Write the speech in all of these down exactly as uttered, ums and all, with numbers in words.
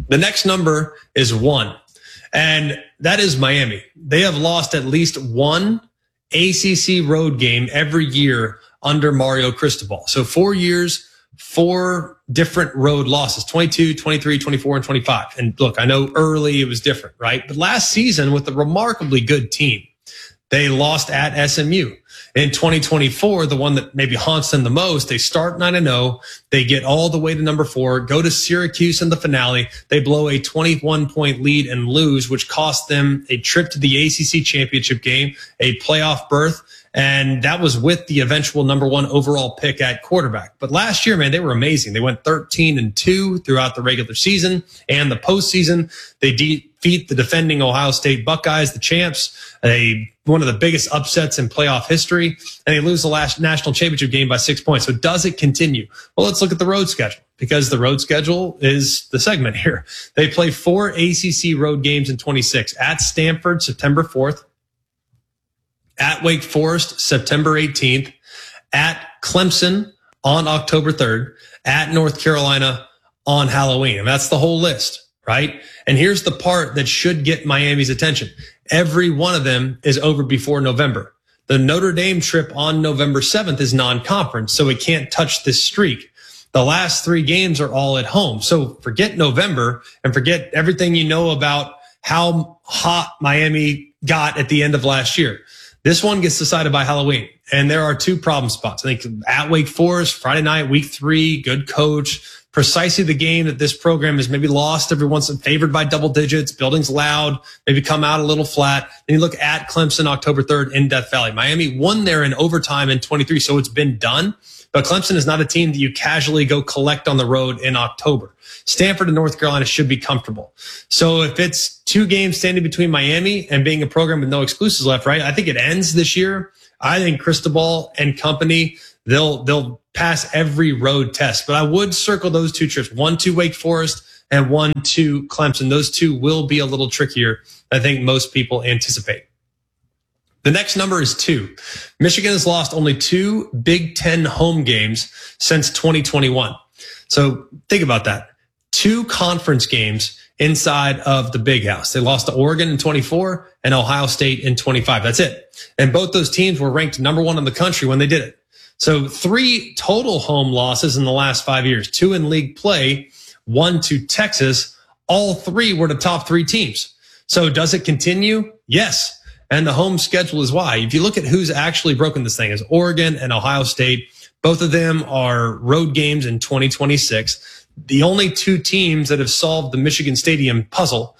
The next number is one, and that is Miami. They have lost at least one A C C road game every year under Mario Cristobal. So four years, four different road losses, twenty-two, twenty-three, twenty-four, and twenty-five. And look, I know early it was different, right? But last season with a remarkably good team, they lost at S M U. In twenty twenty-four, the one that maybe haunts them the most, they start nine and oh. They get all the way to number four, go to Syracuse in the finale. They blow a twenty-one point lead and lose, which cost them a trip to the A C C championship game, a playoff berth. And that was with the eventual number one overall pick at quarterback. But last year, man, they were amazing. They went thirteen and two throughout the regular season and the postseason. They defeat the defending Ohio State Buckeyes, the champs, a one of the biggest upsets in playoff history, and they lose the last national championship game by six points. So does it continue? Well, let's look at the road schedule, because the road schedule is the segment here. They play four A C C road games in twenty-six. At Stanford, September fourth. At Wake Forest, September eighteenth. At Clemson on October third. At North Carolina on Halloween. And that's the whole list, right? And here's the part that should get Miami's attention. Every one of them is over before November. The Notre Dame trip on November seventh is non-conference, so it can't touch this streak. The last three games are all at home. So forget November and forget everything you know about how hot Miami got at the end of last year. This one gets decided by Halloween, and there are two problem spots. I think at Wake Forest, Friday night, week three, good coach, precisely the game that this program is maybe lost every once and favored by double digits, building's loud, maybe come out a little flat. Then you look at Clemson, October third in Death Valley. Miami won there in overtime in twenty-three, so it's been done. But Clemson is not a team that you casually go collect on the road in October. Stanford and North Carolina should be comfortable. So if it's two games standing between Miami and being a program with no exclusives left, right, I think it ends this year. I think Cristobal and company, they'll they'll pass every road test. But I would circle those two trips, one to Wake Forest and one to Clemson. Those two will be a little trickier than I think most people anticipate. The next number is two. Michigan has lost only two Big Ten home games since twenty twenty-one. So think about that. Two conference games inside of the Big House. They lost to Oregon in twenty-four and Ohio State in twenty-five. That's it. And both those teams were ranked number one in the country when they did it. So three total home losses in the last five years, two in league play, one to Texas. All three were the top three teams. So does it continue? Yes. And the home schedule is why. If you look at who's actually broken this thing, is Oregon and Ohio State. Both of them are road games in twenty twenty-six. The only two teams that have solved the Michigan Stadium puzzle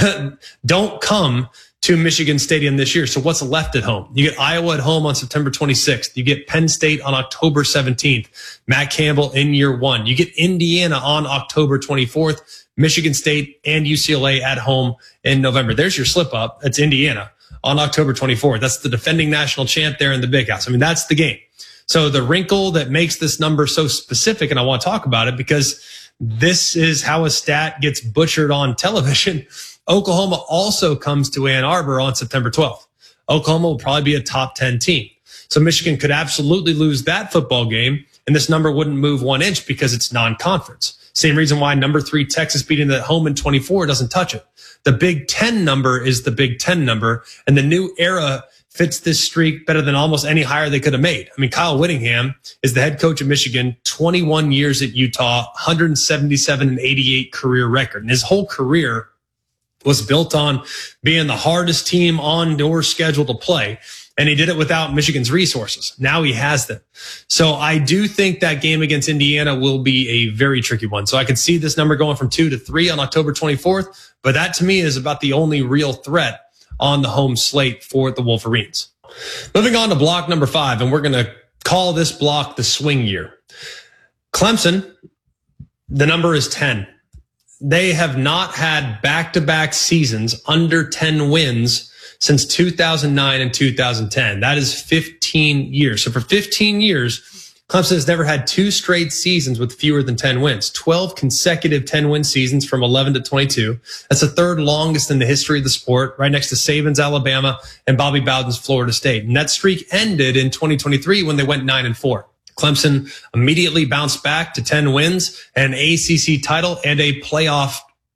don't come to Michigan Stadium this year. So what's left at home? You get Iowa at home on September twenty-sixth. You get Penn State on October seventeenth. Matt Campbell in year one. You get Indiana on October twenty-fourth. Michigan State and U C L A at home in November. There's your slip up. That's Indiana on October twenty-fourth. That's the defending national champ there in the Big House. I mean, that's the game. So the wrinkle that makes this number so specific, and I want to talk about it because this is how a stat gets butchered on television. Oklahoma also comes to Ann Arbor on September twelfth. Oklahoma will probably be a top ten team. So Michigan could absolutely lose that football game, and this number wouldn't move one inch because it's non-conference. Same reason why number three Texas beating them at home in twenty-four doesn't touch it. The Big Ten number is the Big Ten number, and the new era fits this streak better than almost any hire they could have made. I mean, Kyle Whittingham is the head coach of Michigan, twenty-one years at Utah, one seventy-seven and eighty-eight career record. And his whole career was built on being the hardest team on your schedule to play. And he did it without Michigan's resources. Now he has them. So I do think that game against Indiana will be a very tricky one. So I could see this number going from two to three on October twenty-fourth. But that to me is about the only real threat on the home slate for the Wolverines. Moving on to block number five, and we're going to call this block the swing year. Clemson, the number is ten. They have not had back-to-back seasons under ten wins since two thousand nine and two thousand ten. That is fifteen years. So for fifteen years, Clemson has never had two straight seasons with fewer than ten wins. twelve consecutive ten-win seasons from eleven to twenty-two. That's the third longest in the history of the sport, right next to Saban's Alabama and Bobby Bowden's Florida State. And that streak ended in twenty twenty-three when they went nine and four. Clemson immediately bounced back to ten wins, an A C C title, and a playoff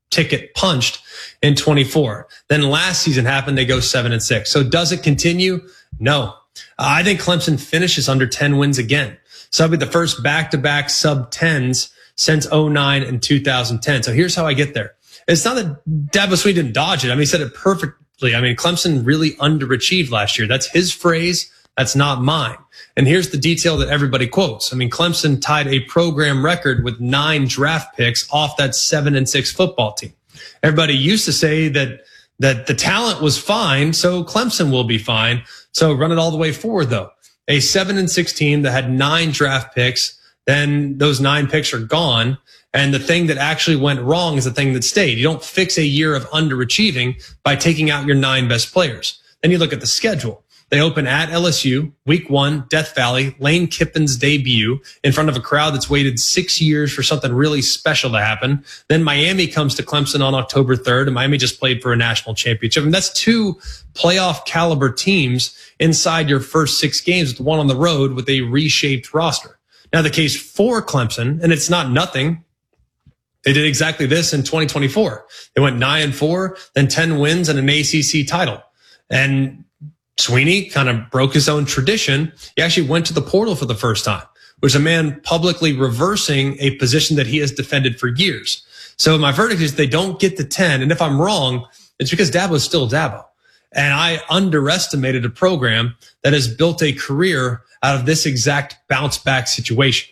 ticket punched in twenty-four. Then last season happened, they go seven and six. So does it continue? No. I think Clemson finishes under ten wins again. So that'll be the first back-to-back sub tens since oh nine and two thousand ten. So here's how I get there. It's not that Dabo Swinney didn't dodge it. I mean, he said it perfectly. I mean, Clemson really underachieved last year. That's his phrase. That's not mine. And here's the detail that everybody quotes. I mean, Clemson tied a program record with nine draft picks off that seven and six football team. Everybody used to say that that the talent was fine, so Clemson will be fine. So run it all the way forward, though. A seven and six team that had nine draft picks, then those nine picks are gone. And the thing that actually went wrong is the thing that stayed. You don't fix a year of underachieving by taking out your nine best players. Then you look at the schedule. They open at L S U, week one, Death Valley, Lane Kiffin's debut in front of a crowd that's waited six years for something really special to happen. Then Miami comes to Clemson on October third, and Miami just played for a national championship. And that's two playoff caliber teams inside your first six games, with one on the road with a reshaped roster. Now, the case for Clemson, and it's not nothing, they did exactly this in twenty twenty-four. They went nine and four, then ten wins and an A C C title. And Swinney kind of broke his own tradition. He actually went to the portal for the first time, which is a man publicly reversing a position that he has defended for years. So my verdict is they don't get to ten. And if I'm wrong, it's because Dabo is still Dabo. And I underestimated a program that has built a career out of this exact bounce back situation.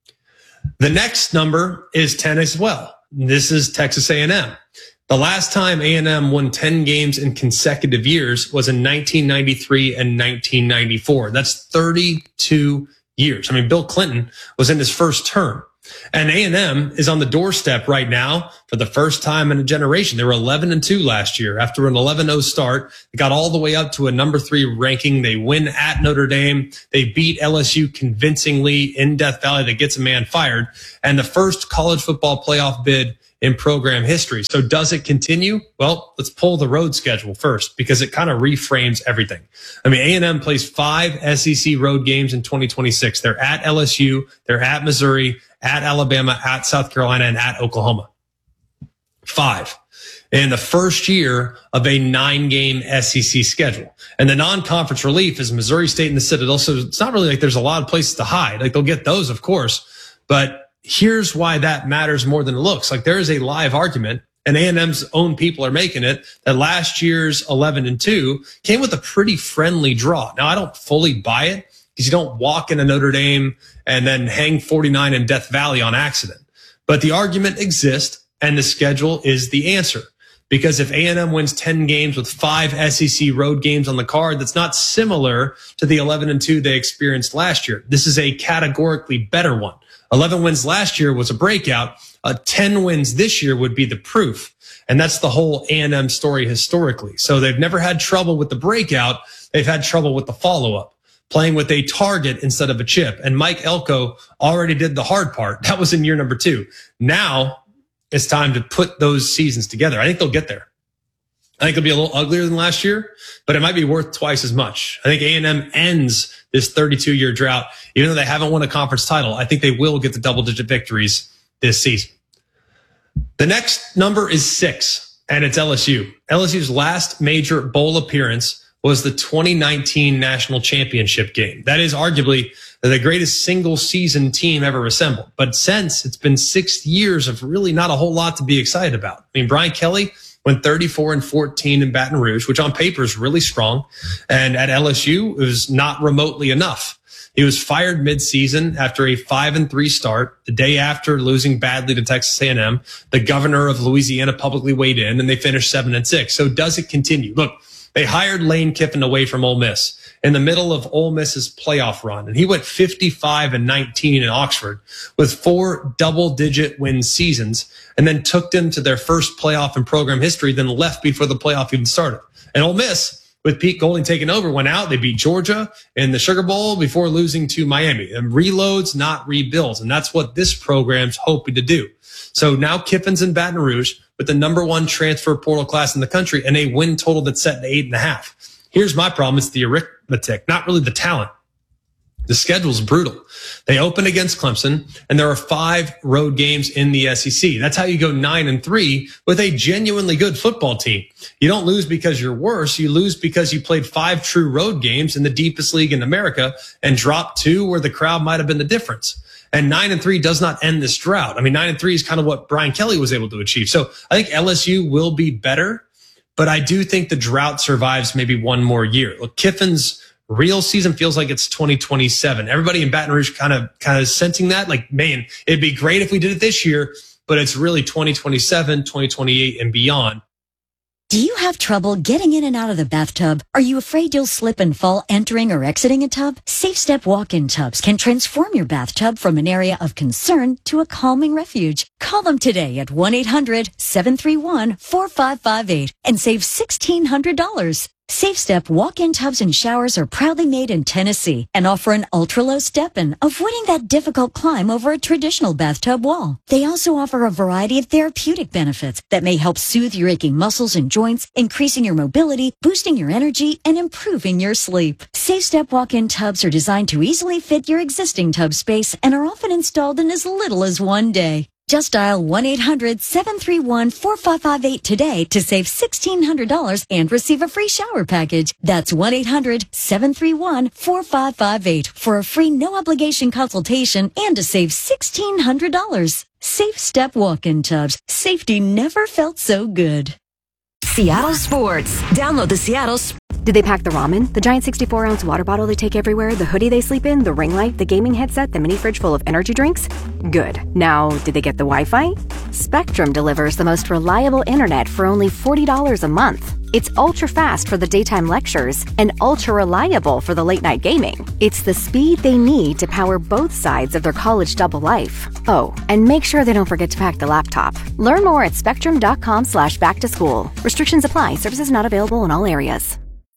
The next number is ten as well. This is Texas A and M. The last time A and M won ten games in consecutive years was in nineteen ninety-three and nineteen ninety-four. That's thirty-two years. I mean, Bill Clinton was in his first term. And A and M is on the doorstep right now for the first time in a generation. They were eleven and two last year after an eleven oh start. They got all the way up to a number three ranking. They win at Notre Dame. They beat L S U convincingly in Death Valley that gets a man fired. And the first college football playoff bid in program history. So does it continue? Well, let's pull the road schedule first, because it kind of reframes everything. I mean, A and M plays five S E C road games in twenty twenty-six. They're at L S U, they're at Missouri, at Alabama, at South Carolina, and at Oklahoma. Five. In the first year of a nine-game S E C schedule. And the non-conference relief is Missouri State and the Citadel. So it's not really like there's a lot of places to hide. Like, they'll get those, of course. But here's why that matters more than it looks. Like, there is a live argument, and A and M's own people are making it, that last year's eleven and two came with a pretty friendly draw. Now, I don't fully buy it, because you don't walk into Notre Dame and then hang forty-nine in Death Valley on accident. But the argument exists, and the schedule is the answer. Because if A and M wins ten games with five S E C road games on the card, that's not similar to the eleven and two they experienced last year. This is a categorically better one. eleven wins last year was a breakout. Uh, ten wins this year would be the proof. And that's the whole A and M story historically. So they've never had trouble with the breakout. They've had trouble with the follow-up, playing with a target instead of a chip. And Mike Elko already did the hard part. That was in year number two. Now it's time to put those seasons together. I think they'll get there. I think it'll be a little uglier than last year, but it might be worth twice as much. I think A and M ends this thirty-two year drought. Even though they haven't won a conference title, I think they will get the double-digit victories this season. The next number is six, and it's L S U. L S U's last major bowl appearance was the twenty nineteen national championship game. That is arguably the greatest single-season team ever assembled. But since, it's been six years of really not a whole lot to be excited about. I mean, Brian Kelly went thirty-four and fourteen in Baton Rouge, which on paper is really strong. And at L S U, it was not remotely enough. He was fired midseason after a five and three start, the day after losing badly to Texas A and M. The governor of Louisiana publicly weighed in, and they finished seven and six. So does it continue? Look, they hired Lane Kiffin away from Ole Miss in the middle of Ole Miss's playoff run, and he went fifty-five and nineteen in Oxford with four double-digit win seasons, and then took them to their first playoff in program history, then left before the playoff even started. And Ole Miss, with Pete Golding taking over, went out. They beat Georgia in the Sugar Bowl before losing to Miami. And reloads, not rebuilds. And that's what this program's hoping to do. So now Kiffin's in Baton Rouge with the number one transfer portal class in the country and a win total that's set at eight and a half. Here's my problem. It's the arithmetic, not really the talent. The schedule's brutal. They open against Clemson, and there are five road games in the S E C. That's how you go nine and three with a genuinely good football team. You don't lose because you're worse. You lose because you played five true road games in the deepest league in America and dropped two where the crowd might have been the difference. And nine and three does not end this drought. I mean, nine and three is kind of what Brian Kelly was able to achieve. So I think L S U will be better, but I do think the drought survives maybe one more year. Look, Kiffin's real season feels like it's twenty twenty-seven. Everybody in Baton Rouge kind of, kind of sensing that, like, man, it'd be great if we did it this year, but it's really twenty twenty-seven, twenty twenty-eight and beyond. Do you have trouble getting in and out of the bathtub? Are you afraid you'll slip and fall entering or exiting a tub? Safe Step walk-in tubs can transform your bathtub from an area of concern to a calming refuge. Call them today at one eight hundred seven three one four five five eight and save sixteen hundred dollars. Safe Step walk-in tubs and showers are proudly made in Tennessee and offer an ultra-low step-in, avoiding that difficult climb over a traditional bathtub wall. They also offer a variety of therapeutic benefits that may help soothe your aching muscles and joints, increasing your mobility, boosting your energy, and improving your sleep. Safe Step walk-in tubs are designed to easily fit your existing tub space and are often installed in as little as one day. Just dial one eight hundred seven three one four five five eight today to save sixteen hundred dollars and receive a free shower package. That's one eight hundred seven three one four five five eight for a free no-obligation consultation and to save sixteen hundred dollars. Safe Step walk-in tubs. Safety never felt so good. Seattle Sports. Download the Seattle Sports. Did they pack the ramen, the giant sixty-four ounce water bottle they take everywhere, the hoodie they sleep in, the ring light, the gaming headset, the mini fridge full of energy drinks? Good. Now, did they get the Wi-Fi? Spectrum delivers the most reliable internet for only forty dollars a month. It's ultra fast for the daytime lectures and ultra reliable for the late night gaming. It's the speed they need to power both sides of their college double life. Oh, and make sure they don't forget to pack the laptop. Learn more at spectrum.com slash back to school. Restrictions apply. Services not available in all areas.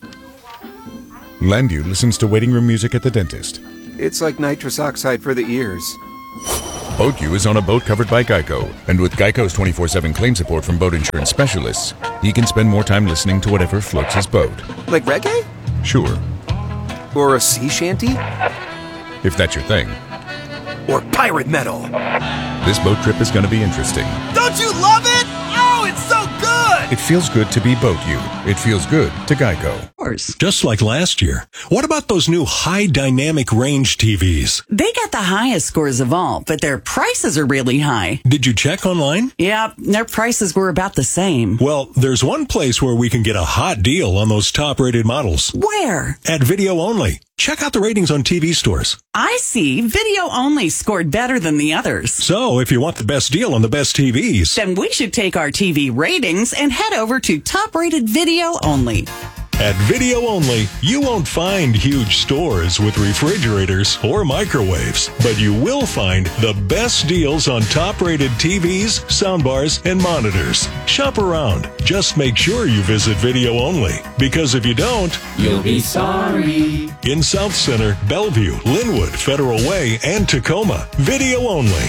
Landu listens to waiting room music at the dentist. It's like nitrous oxide for the ears. BoatU is on a boat covered by Geico, and with Geico's twenty-four seven claim support from boat insurance specialists, he can spend more time listening to whatever floats his boat. Like reggae? Sure. Or a sea shanty? If that's your thing. Or pirate metal? This boat trip is going to be interesting. Don't you love it? Oh, it's so good! It feels good to be BoatU. It feels good to Geico. Just like last year. What about those new high dynamic range T Vs? They got the highest scores of all, but their prices are really high. Did you check online? Yeah, their prices were about the same. Well, there's one place where we can get a hot deal on those top-rated models. Where? At Video Only. Check out the ratings on T V stores. I see. Video Only scored better than the others. So, if you want the best deal on the best T Vs, then we should take our T V ratings and head over to top-rated Video Only. At Video Only, you won't find huge stores with refrigerators or microwaves, but you will find the best deals on top-rated T Vs, soundbars, and monitors. Shop around. Just make sure you visit Video Only, because if you don't, you'll be sorry. In South Center, Bellevue, Linwood, Federal Way, and Tacoma, Video Only.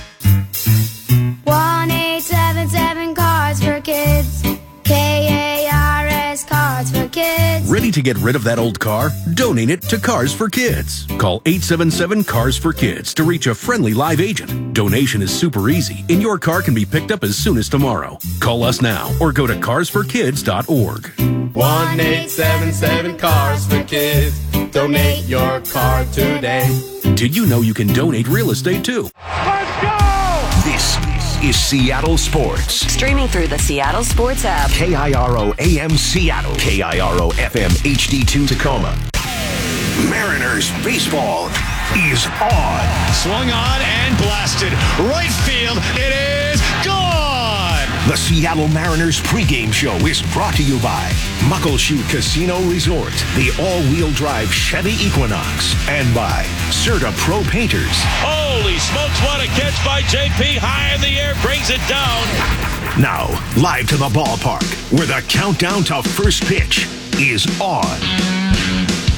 one eight seven seven Cars for Kids. K A R S Cars for Kids. Ready to get rid of that old car? Donate it to Cars for Kids. Call eight seven seven Cars for Kids to reach a friendly live agent. Donation is super easy, and your car can be picked up as soon as tomorrow. Call us now or go to cars for kids dot org. one eight seven seven Cars for Kids. Donate your car today. Did you know you can donate real estate too? Let's go! This is Seattle Sports. Streaming through the Seattle Sports app. K I R O A M Seattle. K I R O F M H D two Tacoma. Mariners baseball is on. Swung on and blasted. Right field. It is gone. The Seattle Mariners pregame show is brought to you by Muckleshoot Casino Resort, the all-wheel drive Chevy Equinox, and by Serta Pro Painters. Holy smokes, what a catch by J P. High in the air, brings it down. Now, live to the ballpark, where the countdown to first pitch is on.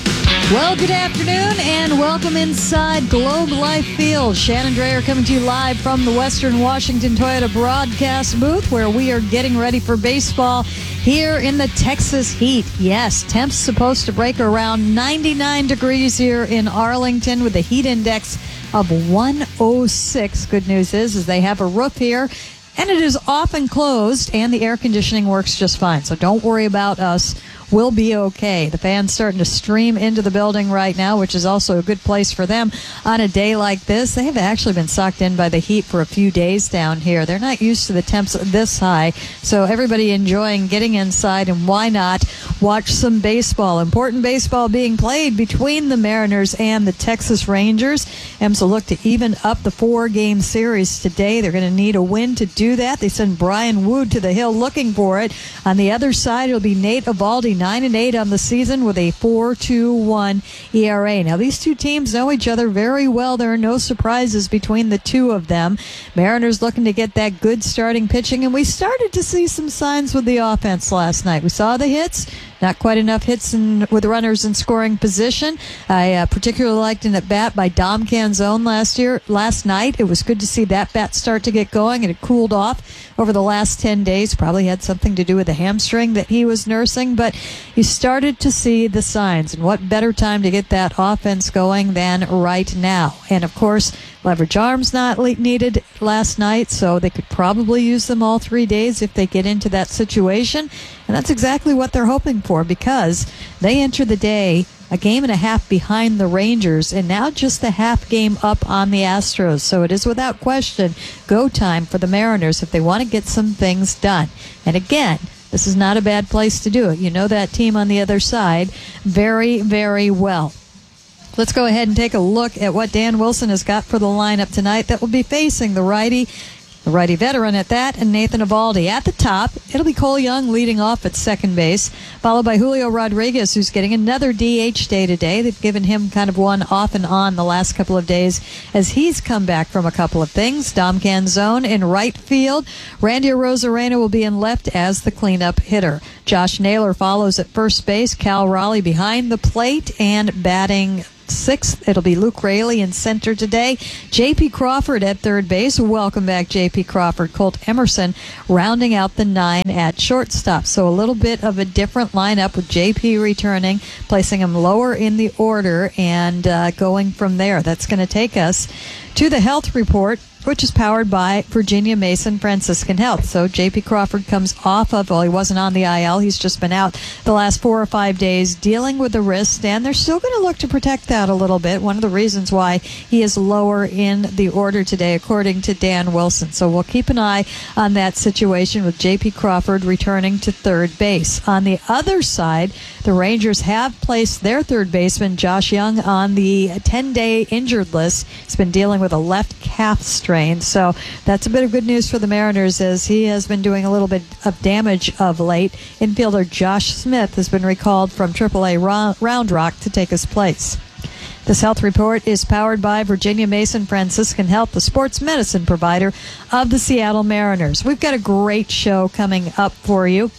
Well, good afternoon and welcome inside Globe Life Field. Shannon Drayer coming to you live from the Western Washington Toyota broadcast booth where we are getting ready for baseball here in the Texas heat. Yes, temps supposed to break around ninety-nine degrees here in Arlington with a heat index of one oh six. Good news is, is they have a roof here. And it is often closed, and the air conditioning works just fine. So don't worry about us. We'll be okay. The fans starting to stream into the building right now, which is also a good place for them on a day like this. They have actually been sucked in by the heat for a few days down here. They're not used to the temps this high. So everybody enjoying getting inside, and why not watch some baseball. Important baseball being played between the Mariners and the Texas Rangers. Ems will look to even up the four-game series today. They're going to need a win to do that. They send Brian Wood to the hill looking for it. On the other side, it'll be Nate Eovaldi, nine and eight on the season with a four point two one E R A. Now, these two teams know each other very well. There are no surprises between the two of them. Mariners looking to get that good starting pitching, and we started to see some signs with the offense last night. We saw the hits. Not quite enough hits in, with runners in scoring position. I uh, particularly liked an at-bat by Dom Canzone last year, last night. It was good to see that bat start to get going, and it cooled off over the last ten days. Probably had something to do with the hamstring that he was nursing, but you started to see the signs. And what better time to get that offense going than right now? And, of course, leverage arms not needed last night, so they could probably use them all three days if they get into that situation. And that's exactly what they're hoping for, because they enter the day a game and a half behind the Rangers, and now just a half game up on the Astros. So it is without question go time for the Mariners if they want to get some things done. And again, this is not a bad place to do it. You know that team on the other side very, very well. Let's go ahead and take a look at what Dan Wilson has got for the lineup tonight that will be facing the righty. The righty veteran at that, and Nathan Eovaldi. At the top, it'll be Cole Young leading off at second base, followed by Julio Rodriguez, who's getting another D H day today. They've given him kind of one off and on the last couple of days as he's come back from a couple of things. Dom Canzone in right field. Randy Arozarena will be in left as the cleanup hitter. Josh Naylor follows at first base. Cal Raleigh behind the plate and batting sixth. It'll be Luke Raley in center today. J P. Crawford at third base. Welcome back, J P. Crawford. Colt Emerson rounding out the nine at shortstop. So a little bit of a different lineup with J P returning, placing him lower in the order, and uh, going from there. That's going to take us to the health report, which is powered by Virginia Mason Franciscan Health. So J P. Crawford comes off of, well, he wasn't on the I L. He's just been out the last four or five days dealing with the wrist, and they're still going to look to protect that a little bit. One of the reasons why he is lower in the order today, according to Dan Wilson. So we'll keep an eye on that situation with J P. Crawford returning to third base. On the other side, the Rangers have placed their third baseman, Josh Young, on the ten-day injured list. He's been dealing with a left calf strain. So that's a bit of good news for the Mariners, as he has been doing a little bit of damage of late. Infielder Josh Smith has been recalled from triple A Round Rock to take his place. This health report is powered by Virginia Mason Franciscan Health, the sports medicine provider of the Seattle Mariners. We've got a great show coming up for you.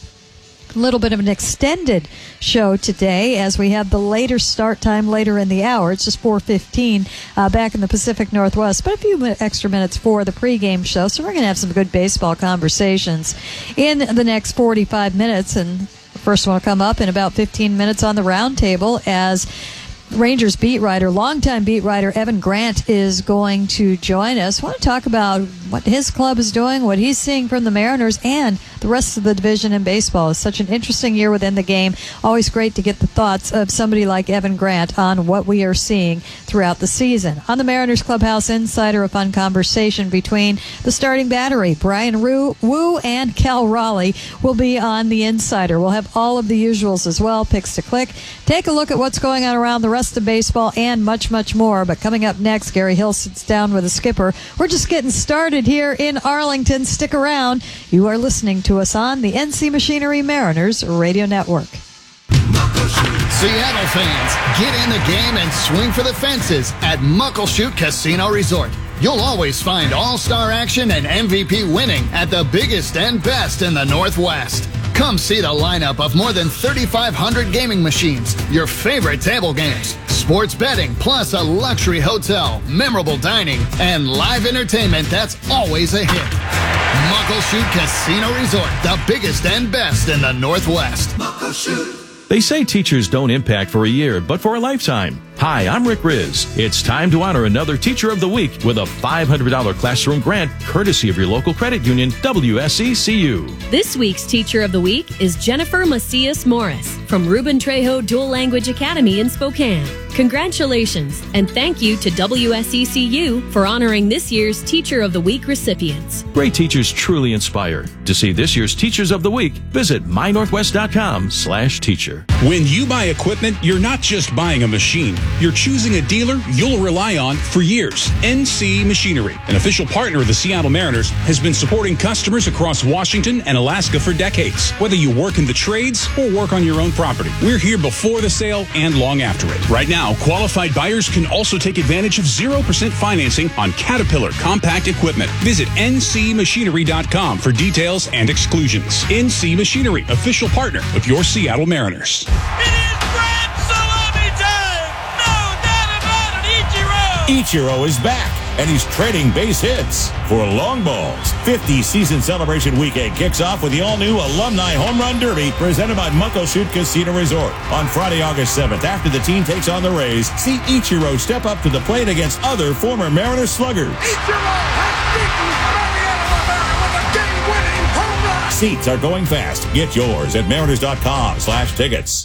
A little bit of an extended show today, as we have the later start time later in the hour. It's just four fifteen uh, back in the Pacific Northwest, but a few extra minutes for the pregame show. So we're going to have some good baseball conversations in the next forty-five minutes. And the first one will come up in about fifteen minutes on the roundtable, as Rangers beat writer, longtime beat writer Evan Grant is going to join us. I want to talk about what his club is doing, what he's seeing from the Mariners, and the rest of the division in baseball. It's such an interesting year within the game. Always great to get the thoughts of somebody like Evan Grant on what we are seeing throughout the season. On the Mariners Clubhouse Insider, a fun conversation between the starting battery. Brian Wu and Cal Raleigh will be on the Insider. We'll have all of the usuals as well, picks to click. Take a look at what's going on around the rest of baseball and much, much more. But coming up next, Gary Hill sits down with a skipper. We're just getting started here in Arlington. Stick around. You are listening to us on the N C Machinery Mariners Radio Network. Seattle fans, get in the game and swing for the fences at Muckleshoot Casino Resort. You'll always find all-star action and M V P winning at the biggest and best in the Northwest. Come see the lineup of more than thirty-five hundred gaming machines, your favorite table games, sports betting, plus a luxury hotel, memorable dining, and live entertainment that's always a hit. Muckleshoot Casino Resort, the biggest and best in the Northwest. Muckleshoot. They say teachers don't impact for a year, but for a lifetime. Hi, I'm Rick Riz. It's time to honor another Teacher of the Week with a five hundred dollars classroom grant courtesy of your local credit union, W S E C U. This week's Teacher of the Week is Jennifer Macias Morris from Ruben Trejo Dual Language Academy in Spokane. Congratulations, and thank you to W S E C U for honoring this year's Teacher of the Week recipients. Great teachers truly inspire. To see this year's Teachers of the Week, visit my northwest dot com slash teacher. When you buy equipment, you're not just buying a machine. You're choosing a dealer you'll rely on for years. N C Machinery, an official partner of the Seattle Mariners, has been supporting customers across Washington and Alaska for decades. Whether you work in the trades or work on your own property, we're here before the sale and long after it. Right now, qualified buyers can also take advantage of zero percent financing on Caterpillar compact equipment. Visit N C machinery dot com for details and exclusions. N C Machinery, official partner of your Seattle Mariners. Ichiro is back, and he's trading base hits for long balls. fifty season celebration weekend kicks off with the all-new Alumni Home Run Derby presented by Muckleshoot Casino Resort. On Friday, August seventh, after the team takes on the Rays, see Ichiro step up to the plate against other former Mariners sluggers. Ichiro has beaten Mariano Rivera with a game-winning home run. Seats are going fast. Get yours at mariners dot com slash tickets.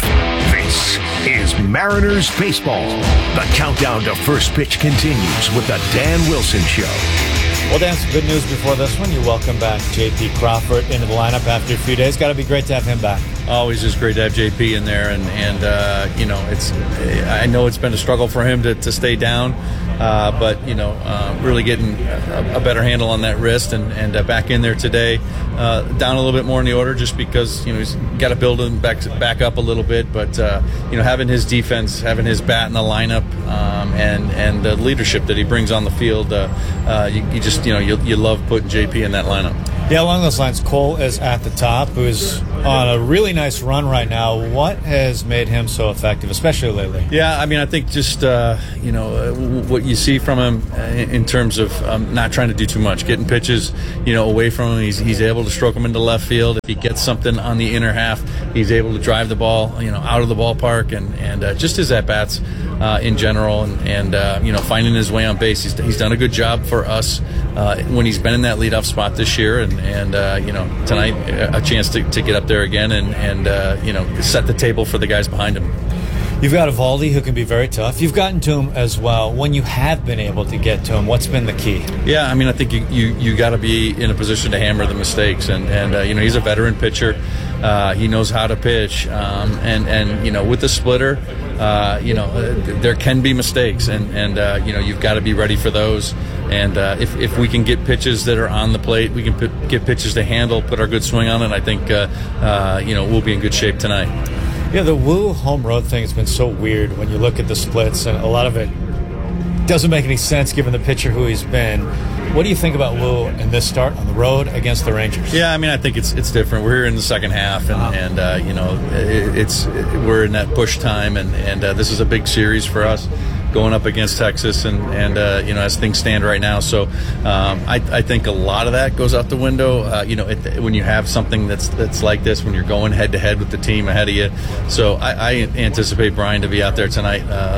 This is Mariners Baseball. The countdown to first pitch continues with the Dan Wilson Show. Well, Dan, some good news before this one. You welcome back J P Crawford into the lineup after a few days. Got to be great to have him back. Always is great to have J P in there, and and uh, you know it's I know it's been a struggle for him to, to stay down, uh, but you know uh, really getting a, a better handle on that wrist, and and uh, back in there today, uh, down a little bit more in the order just because you know he's got to build him back back up a little bit, but uh, you know having his defense, having his bat in the lineup, um, and and the leadership that he brings on the field, uh, uh, you, you just you know you you love putting J P in that lineup. Yeah, along those lines, Cole is at the top, who is on a really nice run right now. What has made him so effective, especially lately? Yeah, I mean, I think just, uh, you know, uh, what you see from him in terms of um, not trying to do too much, getting pitches, you know, away from him. He's, he's able to stroke them into left field. If he gets something on the inner half, he's able to drive the ball, you know, out of the ballpark, and, and uh, just his at-bats uh, in general, and, and uh, you know, finding his way on base. He's, he's done a good job for us uh, when he's been in that leadoff spot this year, and, and uh, you know, tonight a chance to, to get up there again and, and uh, you know, set the table for the guys behind him. You've got Eovaldi, who can be very tough. You've gotten to him as well. When you have been able to get to him, what's been the key? Yeah, I mean, I think you you, you got to be in a position to hammer the mistakes, and and uh, you know he's a veteran pitcher. Uh, he knows how to pitch, um, and and you know with the splitter, uh, you know uh, there can be mistakes, and and uh, you know you've got to be ready for those. And uh, if if we can get pitches that are on the plate, we can put, get pitches to handle, put our good swing on it. I think uh, uh, you know we'll be in good shape tonight. Yeah, the Woo home road thing has been so weird when you look at the splits, and a lot of it doesn't make any sense given the pitcher who he's been. What do you think about Woo in this start on the road against the Rangers? Yeah, I mean, I think it's it's different. We're here in the second half, and, wow. and uh, you know, it, it's it, we're in that push time, and and uh, this is a big series for us, going up against Texas, and and uh, you know as things stand right now. So um, I, I think a lot of that goes out the window. Uh, you know, it, when you have something that's that's like this, when you're going head to head with the team ahead of you. So I, I anticipate Brian to be out there tonight,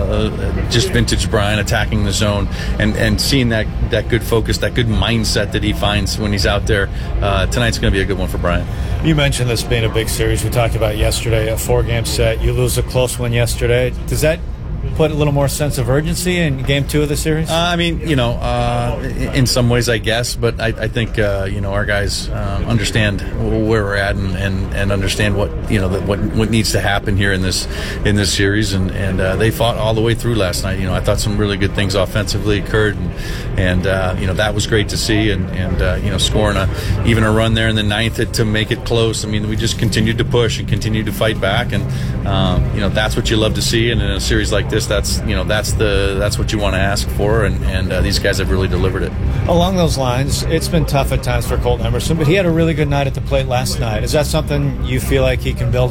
uh, just vintage Brian attacking the zone, and and seeing that that good focus, that good mindset that he finds when he's out there. Uh, tonight's going to be a good one for Brian. You mentioned this being a big series. We talked about yesterday, a four-game set. You lose a close one yesterday. Does that put a little more sense of urgency in game two of the series? Uh, I mean, you know, uh, in some ways, I guess, but I, I think uh, you know our guys um, understand where we're at, and, and, and understand what you know the, what what needs to happen here in this in this series, and and uh, they fought all the way through last night. You know, I thought some really good things offensively occurred, and, and uh, you know that was great to see, and and uh, you know scoring a even a run there in the ninth to make it close. I mean, we just continued to push and continued to fight back, and um, you know that's what you love to see, and in a series like this, that's you know that's the that's what you want to ask for, and and uh, these guys have really delivered it. Along those lines, it's been tough at times for Colton Emerson, but he had a really good night at the plate last night. Is that something you feel like he can build on?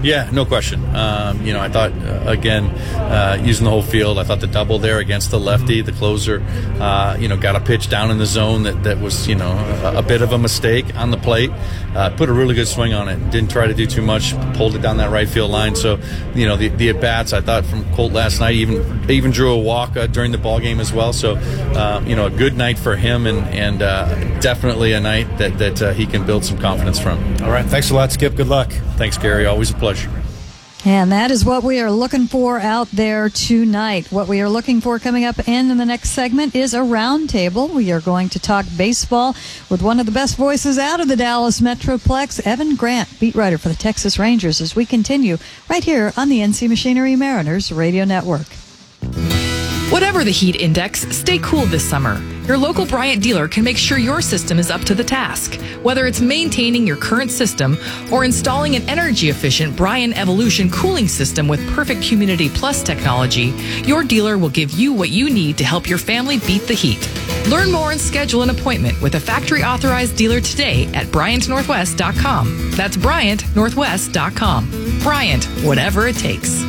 Yeah, no question. Um, you know, I thought, uh, again, uh, using the whole field, I thought the double there against the lefty, the closer, uh, you know, got a pitch down in the zone that, that was, you know, a, a bit of a mistake on the plate. Uh, put a really good swing on it. Didn't try to do too much. Pulled it down that right field line. So, you know, the, the at-bats, I thought, from Colt last night, even even drew a walk uh, during the ball game as well. So, uh, you know, a good night for him, and, and uh, definitely a night that, that uh, he can build some confidence from. All right. Thanks a lot, Skip. Good luck. Thanks, Gary. Always a pleasure. And that is what we are looking for out there tonight. What we are looking for coming up in, in the next segment is a roundtable. We are going to talk baseball with one of the best voices out of the Dallas Metroplex, Evan Grant, beat writer for the Texas Rangers, as we continue right here on the N C Machinery Mariners Radio Network. Whatever the heat index, stay cool this summer. Your local Bryant dealer can make sure your system is up to the task. Whether it's maintaining your current system or installing an energy-efficient Bryant Evolution cooling system with perfect Humidity Plus technology, your dealer will give you what you need to help your family beat the heat. Learn more and schedule an appointment with a factory-authorized dealer today at Bryant Northwest dot com. That's Bryant Northwest dot com. Bryant, whatever it takes.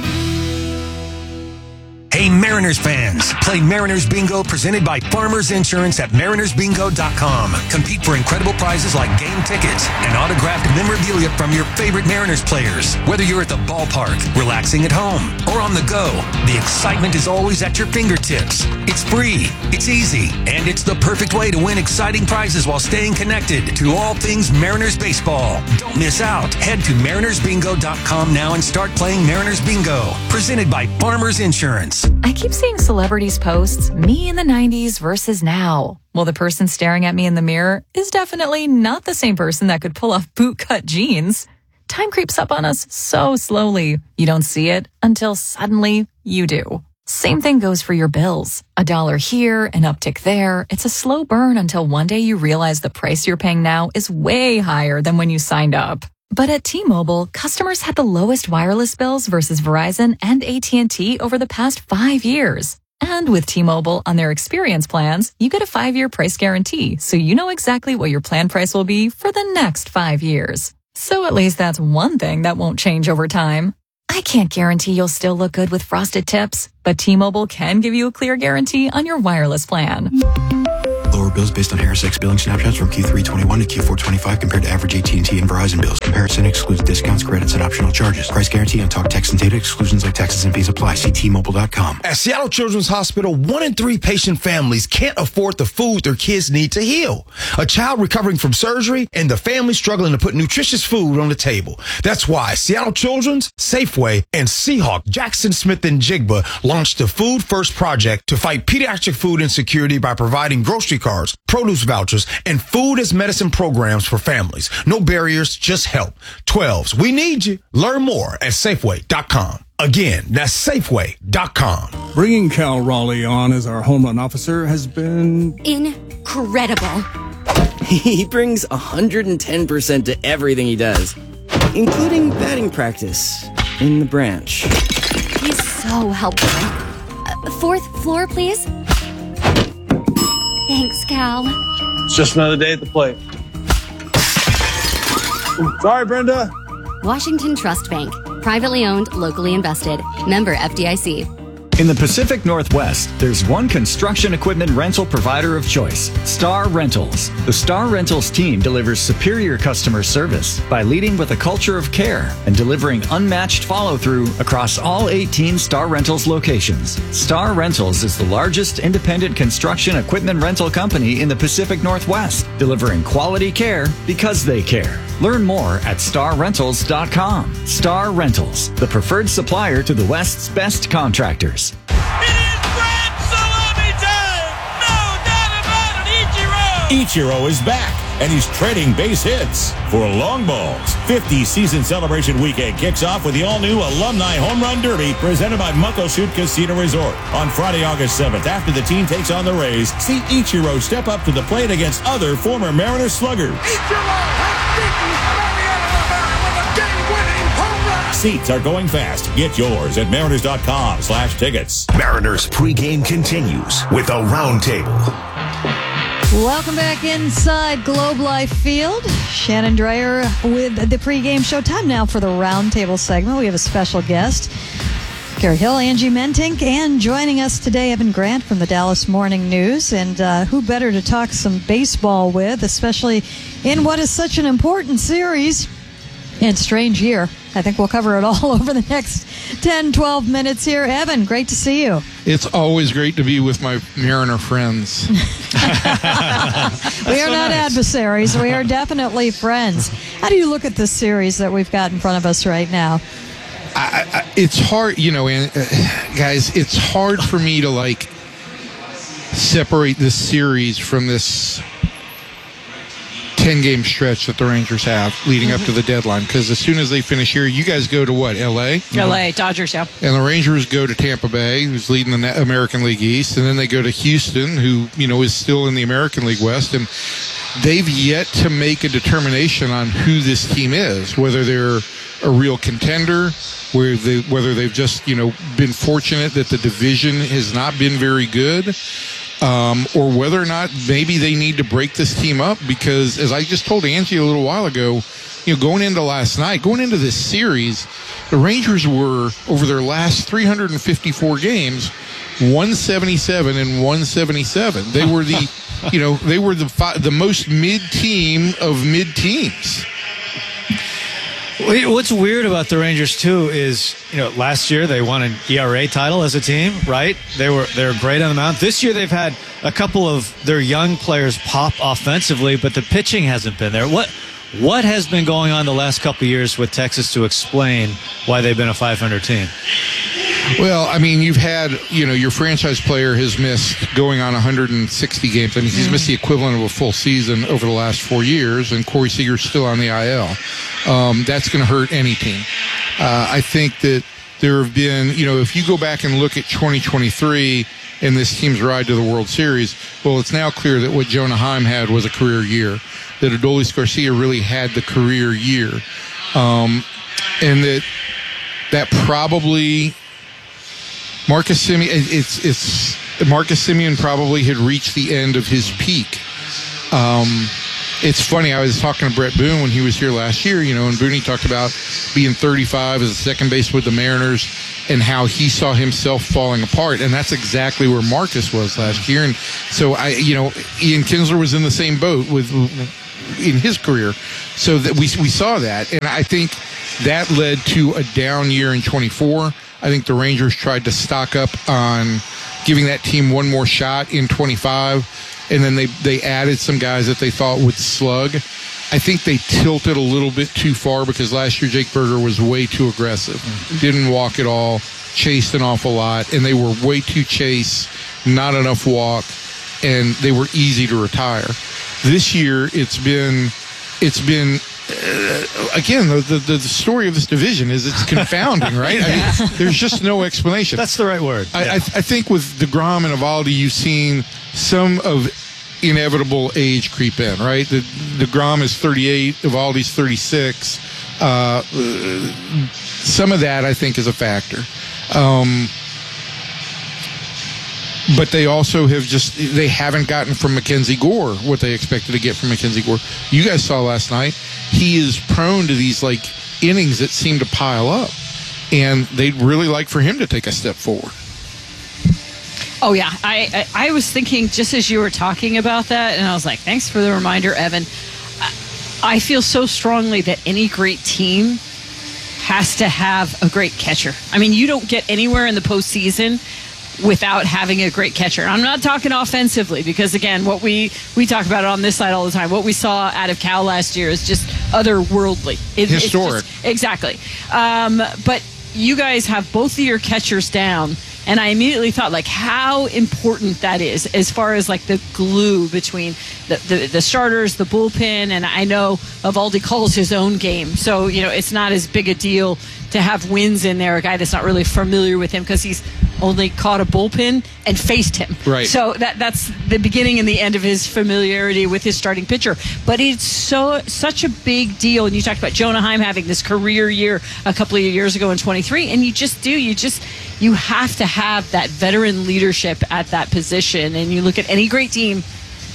Hey Mariners fans, play Mariners Bingo presented by Farmers Insurance at Mariners Bingo dot com. Compete for incredible prizes like game tickets and autographed memorabilia from your favorite Mariners players. Whether you're at the ballpark, relaxing at home, or on the go, the excitement is always at your fingertips. It's free, it's easy, and it's the perfect way to win exciting prizes while staying connected to all things Mariners baseball. Don't miss out. Head to Mariners Bingo dot com now and start playing Mariners Bingo, presented by Farmers Insurance. I keep seeing celebrities posts, me in the nineties versus now. Well, the person staring at me in the mirror is definitely not the same person that could pull off bootcut jeans. Time creeps up on us so slowly. You don't see it until suddenly you do. Same thing goes for your bills. A dollar here, an uptick there. It's a slow burn until one day you realize the price you're paying now is way higher than when you signed up. But at T-Mobile, customers had the lowest wireless bills versus Verizon and A T and T over the past five years. And with T-Mobile on their experience plans, you get a five-year price guarantee, so you know exactly what your plan price will be for the next five years. So at least that's one thing that won't change over time. I can't guarantee you'll still look good with frosted tips, but T-Mobile can give you a clear guarantee on your wireless plan. Lower bills based on Harris X billing snapshots from Q three twenty-one to Q four twenty-five compared to average A T and T and Verizon bills. Comparison excludes discounts, credits, and optional charges. Price guarantee on talk, text, and data. Exclusions like taxes and fees apply. See T Mobile dot com. At Seattle Children's Hospital, one in three patient families can't afford the food their kids need to heal. A child recovering from surgery and the family struggling to put nutritious food on the table. That's why Seattle Children's, Safeway, and Seahawk, Jackson Smith, and Jigba launched the Food First Project to fight pediatric food insecurity by providing grocery cards, produce vouchers, and food as medicine programs for families. No barriers, just help. twelves, we need you. Learn more at Safeway dot com. Again, that's Safeway dot com. Bringing Cal Raleigh on as our home run officer has been incredible. He brings one hundred ten percent to everything he does, including batting practice in the branch. He's so helpful. Uh, fourth floor, please. Thanks, Cal. It's just another day at the plate. Sorry, Brenda. Washington Trust Bank. Privately owned, locally invested. Member F D I C. In the Pacific Northwest, there's one construction equipment rental provider of choice, Star Rentals. The Star Rentals team delivers superior customer service by leading with a culture of care and delivering unmatched follow-through across all eighteen Star Rentals locations. Star Rentals is the largest independent construction equipment rental company in the Pacific Northwest, delivering quality care because they care. Learn more at star rentals dot com. Star Rentals, the preferred supplier to the West's best contractors. Ichiro is back, and he's trading base hits for long balls. fifty season celebration weekend kicks off with the all-new Alumni Home Run Derby presented by Muckleshoot Casino Resort. On Friday, August seventh, after the team takes on the Rays, see Ichiro step up to the plate against other former Mariners sluggers. Ichiro has beaten Manny Alomar with a game-winning home run. Seats are going fast. Get yours at mariners dot com slash tickets. Mariners pregame continues with a roundtable. Welcome back inside Globe Life Field. Shannon Dreyer with the pregame show. Time now for the roundtable segment. We have a special guest, Gary Hill, Angie Mentink, and joining us today, Evan Grant from the Dallas Morning News. And uh, who better to talk some baseball with, especially in what is such an important series and strange year. I think we'll cover it all over the next ten, twelve minutes here. Evan, great to see you. It's always great to be with my Mariner friends. We are not adversaries. We are definitely friends. How do you look at this series that we've got in front of us right now? I, I, it's hard, you know, and, uh, guys, it's hard for me to, like, separate this series from this ten-game stretch that the Rangers have leading up to the deadline. Because as soon as they finish here, you guys go to what, L A? L A, Dodgers, yeah. And the Rangers go to Tampa Bay, who's leading the American League East. And then they go to Houston, who, you know, is still in the American League West. And they've yet to make a determination on who this team is, whether they're a real contender, where they, whether they've just, you know, been fortunate that the division has not been very good. Um, or whether or not maybe they need to break this team up, because as I just told Angie a little while ago, you know, going into last night, going into this series, the Rangers were, over their last three hundred fifty-four games, one seventy-seven and one seventy-seven. They were the, you know, they were the fi- the most mid team of mid teams. What's weird about the Rangers too is, you know, last year they won an E R A title as a team, right? They were they were great on the mound. This year they've had a couple of their young players pop offensively, but the pitching hasn't been there. What what has been going on the last couple of years with Texas to explain why they've been a five hundred team? Well, I mean, you've had, you know, your franchise player has missed going on one hundred sixty games. I mean, he's missed the equivalent of a full season over the last four years, and Corey Seager's still on the I L. Um, that's going to hurt any team. Uh, I think that there have been, you know, if you go back and look at twenty twenty-three and this team's ride to the World Series, well, it's now clear that what Jonah Heim had was a career year, that Adolis Garcia really had the career year, um, and that that probably Marcus Semien, it's it's Marcus Semien probably had reached the end of his peak. Um, it's funny, I was talking to Brett Boone when he was here last year, you know, and Boone talked about being thirty-five as a second base with the Mariners and how he saw himself falling apart, and that's exactly where Marcus was last year. And so I, you know, Ian Kinsler was in the same boat with in his career, so that we we saw that, and I think that led to a down year in twenty-four. I think the Rangers tried to stock up on giving that team one more shot in twenty-five, and then they, they added some guys that they thought would slug. I think they tilted a little bit too far because last year Jake Berger was way too aggressive. Mm-hmm. Didn't walk at all, chased an awful lot, and they were way too chase, not enough walk, and they were easy to retire. This year it's been it's been Uh, again, the, the the story of this division is it's confounding, right? Yeah. I mean, there's just no explanation. That's the right word. I, yeah. I, I think with DeGrom and Eovaldi, you've seen some of inevitable age creep in, right? The DeGrom is thirty-eight, Eovaldi's thirty-six. Uh, some of that, I think, is a factor. Um, But they also have just, they haven't gotten from Mackenzie Gore what they expected to get from Mackenzie Gore. You guys saw last night, he is prone to these, like, innings that seem to pile up. And they'd really like for him to take a step forward. Oh, yeah. I, I, I was thinking just as you were talking about that, and I was like, thanks for the reminder, Evan. I feel so strongly that any great team has to have a great catcher. I mean, you don't get anywhere in the postseason without having a great catcher. I'm not talking offensively because, again, what we, we talk about it on this side all the time. What we saw out of Cal last year is just otherworldly. It, Historic. It's just, exactly. Um, but you guys have both of your catchers down, and I immediately thought, like, how important that is as far as, like, the glue between the, the, the starters, the bullpen, and I know Eovaldi calls his own game. So, you know, it's not as big a deal to have Wins in there, a guy that's not really familiar with him because he's only caught a bullpen and faced him. Right. So that that's the beginning and the end of his familiarity with his starting pitcher. But it's so such a big deal. And you talked about Jonah Heim having this career year a couple of years ago in twenty-three, and you just do. You just you have to have that veteran leadership at that position. And you look at any great team,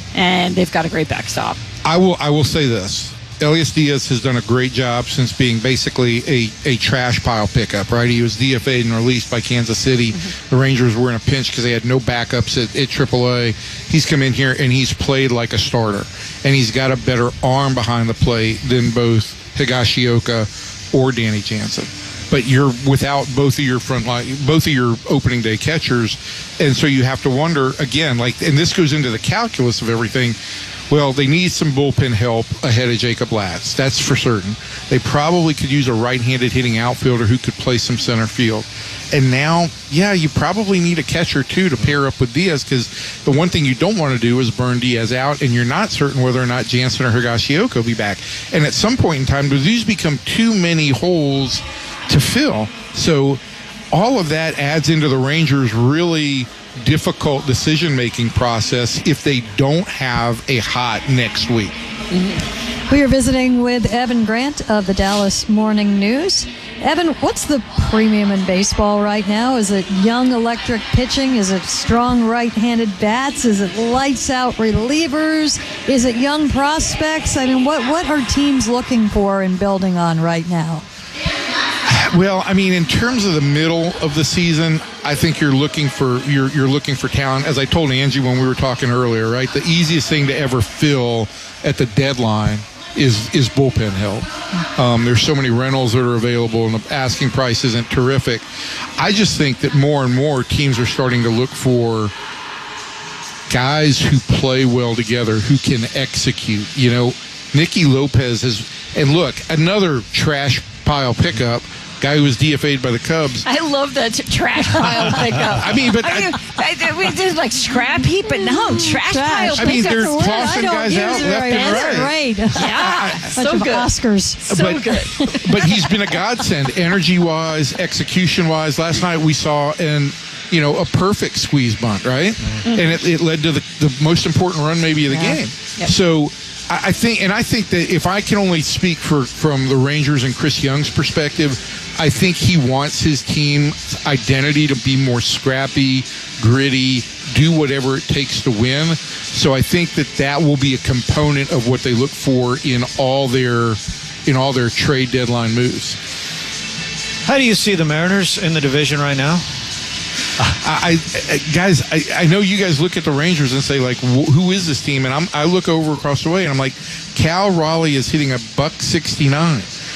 and they've got a great backstop. I will I will say this. Elias Diaz has done a great job since being basically a, a trash pile pickup, right? He was D F A'd and released by Kansas City. Mm-hmm. The Rangers were in a pinch because they had no backups at, at triple A. He's come in here and he's played like a starter. And he's got a better arm behind the plate than both Higashioka or Danny Jansen. But you're without both of your front line, both of your opening day catchers. And so you have to wonder, again, like, and this goes into the calculus of everything. Well, they need some bullpen help ahead of Jacob Latz. That's for certain. They probably could use a right-handed hitting outfielder who could play some center field. And now, yeah, you probably need a catcher, too, to pair up with Diaz, because the one thing you don't want to do is burn Diaz out, and you're not certain whether or not Jansen or Higashioka will be back. And at some point in time, do these become too many holes to fill? So all of that adds into the Rangers' really difficult decision-making process if they don't have a hot next week. Mm-hmm. We are visiting with Evan Grant of the Dallas Morning News. Evan, what's the premium in baseball right now? Is it young electric pitching? Is it strong right-handed bats? Is it lights-out relievers? Is it young prospects? I mean, what, what are teams looking for and building on right now? Well, I mean, in terms of the middle of the season, I think you're looking for you're you're looking for talent. As I told Angie when we were talking earlier, right? The easiest thing to ever fill at the deadline is is bullpen help. Um, there's so many rentals that are available, and the asking price isn't terrific. I just think that more and more teams are starting to look for guys who play well together, who can execute. You know, Nicky Lopez has, and look, another trash pile pickup. Guy who was D F A'd by the Cubs. I love that t- trash pile pickup. I mean, but I mean, I, I, we did like scrap heap, but no, trash, trash. pile pickup. I mean, they're tossing guys out left right. and That's right. Great. Yeah, bunch so of good. Oscars. So but, good. But he's been a godsend, energy-wise, execution-wise. Last night we saw an, you know, a perfect squeeze bunt, right? Mm-hmm. And it, it led to the, the most important run maybe of the yeah. game. Yep. So I think, and I think that if I can only speak for from the Rangers and Chris Young's perspective, I think he wants his team's identity to be more scrappy, gritty, do whatever it takes to win. So I think that that will be a component of what they look for in all their in all their trade deadline moves. How do you see the Mariners in the division right now? I, I guys, I, I know you guys look at the Rangers and say, like, wh- who is this team? And I'm, I look over across the way and I'm like, Cal Raleigh is hitting a buck sixty-nine.